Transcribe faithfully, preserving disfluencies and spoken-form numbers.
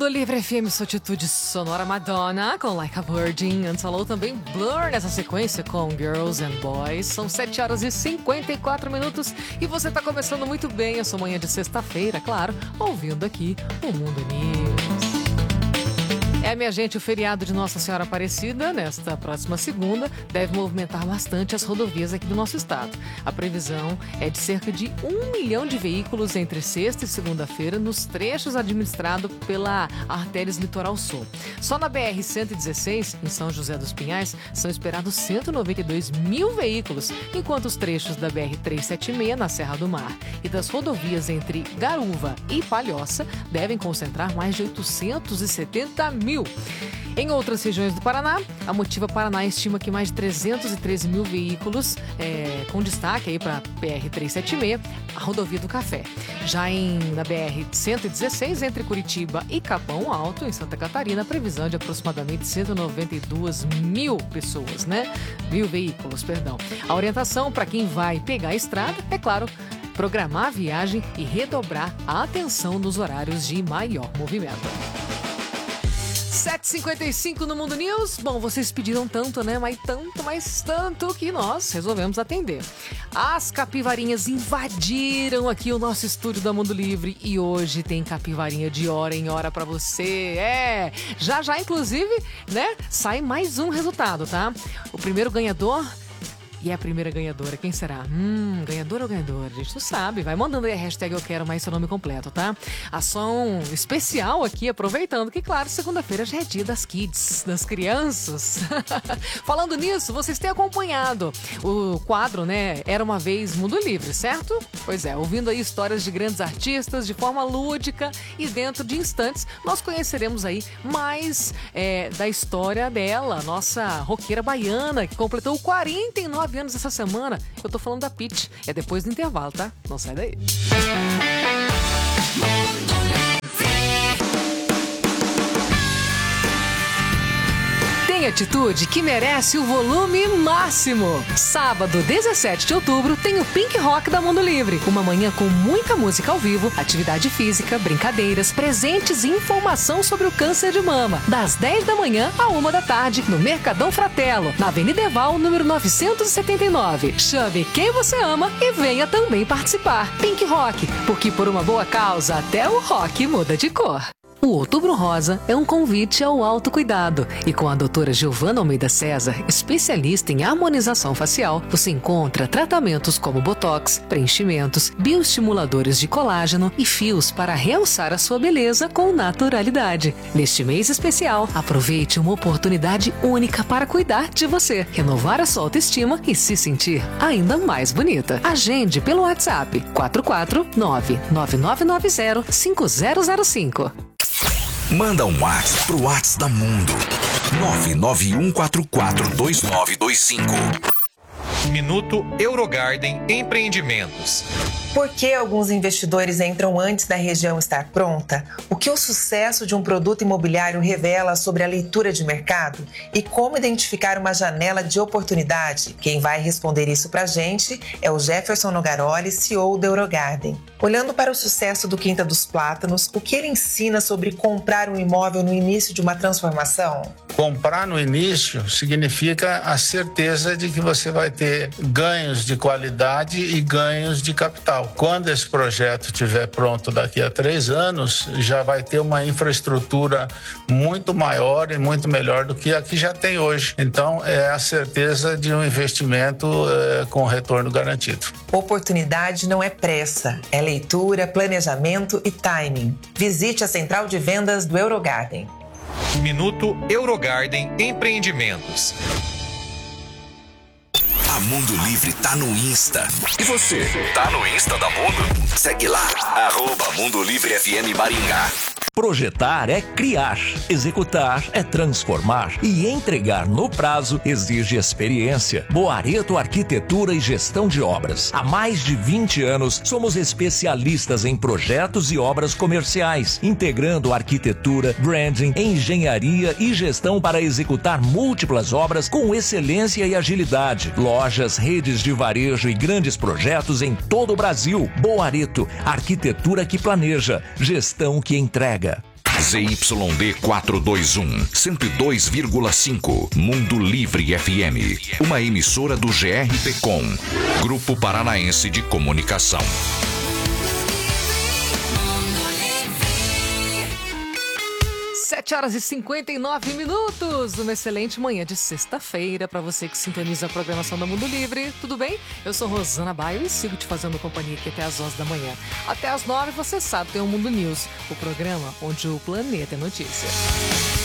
Livre F M, sua atitude sonora Madonna com Like a Virgin. Antes falou também Blur nessa sequência com Girls and Boys. São sete horas e cinquenta e quatro minutos e você tá começando muito bem a sua manhã de sexta-feira, claro, ouvindo aqui o Mundo News. É, minha gente, o feriado de Nossa Senhora Aparecida, nesta próxima segunda, deve movimentar bastante as rodovias aqui do nosso estado. A previsão é de cerca de um milhão de veículos entre sexta e segunda-feira nos trechos administrados pela Artérias Litoral Sul. Só na B R cento e dezesseis, em São José dos Pinhais, são esperados cento e noventa e dois mil veículos, enquanto os trechos da B R trezentos e setenta e seis, na Serra do Mar, e das rodovias entre Garuva e Palhoça, devem concentrar mais de oitocentos e setenta mil. Em outras regiões do Paraná, a Motiva Paraná estima que mais de trezentos e treze mil veículos, é, com destaque aí para a B R trezentos e setenta e seis, a rodovia do Café. Já em, na B R cento e dezesseis, entre Curitiba e Capão Alto, em Santa Catarina, a previsão é de aproximadamente cento e noventa e duas mil pessoas, né? Mil veículos, perdão. A orientação para quem vai pegar a estrada, é claro, programar a viagem e redobrar a atenção nos horários de maior movimento. sete e cinquenta e cinco no Mundo News. Bom, vocês pediram tanto, né? Mas tanto, mas tanto que nós resolvemos atender. As capivarinhas invadiram aqui o nosso estúdio da Mundo Livre e hoje tem capivarinha de hora em hora pra você. É, já já, inclusive, né? Sai mais um resultado, tá? O primeiro ganhador... E a primeira ganhadora, quem será? Hum, ganhadora ou ganhadora? A gente não sabe. Vai mandando aí a hashtag Eu Quero Mais Seu Nome Completo, tá? Ação especial aqui, aproveitando que, claro, segunda-feira já é dia das kids, das crianças. Falando nisso, vocês têm acompanhado o quadro, né? Era uma vez Mundo Livre, certo? Pois é, ouvindo aí histórias de grandes artistas de forma lúdica e dentro de instantes nós conheceremos aí mais é, da história dela, nossa roqueira baiana, que completou quarenta e nove anos essa semana. Eu tô falando da Pitty. É depois do intervalo, tá? Não sai daí. Tem atitude que merece o volume máximo. Sábado, dezessete de outubro, tem o Pink Rock da Mundo Livre. Uma manhã com muita música ao vivo, atividade física, brincadeiras, presentes e informação sobre o câncer de mama. Das dez da manhã à uma da tarde, no Mercadão Fratello, na Avenida Eval, número novecentos e setenta e nove. Chame quem você ama e venha também participar. Pink Rock, porque por uma boa causa, até o rock muda de cor. O Outubro Rosa é um convite ao autocuidado e com a doutora Giovana Almeida César, especialista em harmonização facial, você encontra tratamentos como botox, preenchimentos, bioestimuladores de colágeno e fios para realçar a sua beleza com naturalidade. Neste mês especial, aproveite uma oportunidade única para cuidar de você, renovar a sua autoestima e se sentir ainda mais bonita. Agende pelo WhatsApp quatro quatro nove nove nove nove zero cinco zero zero cinco. Manda um WhatsApp pro WhatsApp da Mundo. nove nove um quatro quatro dois nove dois cinco. Minuto Eurogarden Empreendimentos. Por que alguns investidores entram antes da região estar pronta? O que o sucesso de um produto imobiliário revela sobre a leitura de mercado? E como identificar uma janela de oportunidade? Quem vai responder isso pra gente é o Jefferson Nogaroli, C E O da Eurogarden. Olhando para o sucesso do Quinta dos Plátanos, o que ele ensina sobre comprar um imóvel no início de uma transformação? Comprar no início significa a certeza de que você vai ter ganhos de qualidade e ganhos de capital. Quando esse projeto estiver pronto daqui a três anos, já vai ter uma infraestrutura muito maior e muito melhor do que a que já tem hoje. Então, é a certeza de um investimento é, com retorno garantido. Oportunidade não é pressa, é leitura, planejamento e timing. Visite a central de vendas do Eurogarden. Minuto Eurogarden Empreendimentos. A Mundo Livre tá no Insta. E você, tá no Insta da Mundo? Segue lá, arroba Mundo Livre F M Maringá. Projetar é criar, executar é transformar e entregar no prazo exige experiência. Boareto Arquitetura e Gestão de Obras. Há mais de vinte anos, somos especialistas em projetos e obras comerciais, integrando arquitetura, branding, engenharia e gestão para executar múltiplas obras com excelência e agilidade. Lojas, redes de varejo e grandes projetos em todo o Brasil. Boareto, arquitetura que planeja, gestão que entrega. Z Y D quatrocentos e vinte e um, cento e dois vírgula cinco. Mundo Livre F M. Uma emissora do G R P Com, Grupo Paranaense de Comunicação. sete horas e cinquenta e nove minutos. Uma excelente manhã de sexta-feira para você que sintoniza a programação da Mundo Livre. Tudo bem? Eu sou Rosana Baio e sigo te fazendo companhia aqui até as onze da manhã. Até as nove, você sabe, tem o Mundo News, o programa onde o planeta é notícia.